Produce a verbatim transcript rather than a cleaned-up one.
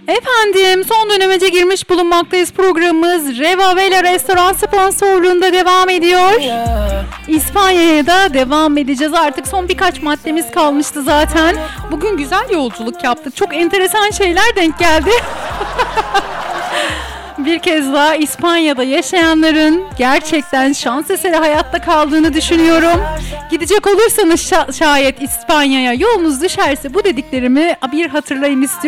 Efendim, son dönemece girmiş bulunmaktayız. Programımız Reva Vela Restoran sponsorluğunda devam ediyor. İspanya'ya da devam edeceğiz. Artık son birkaç maddemiz kalmıştı zaten. Bugün güzel yolculuk yaptık. Çok enteresan şeyler denk geldi. Bir kez daha İspanya'da yaşayanların gerçekten şans eseri hayatta kaldığını düşünüyorum. Gidecek olursanız şa- şayet İspanya'ya yolunuz düşerse bu dediklerimi bir hatırlayın istiyorum.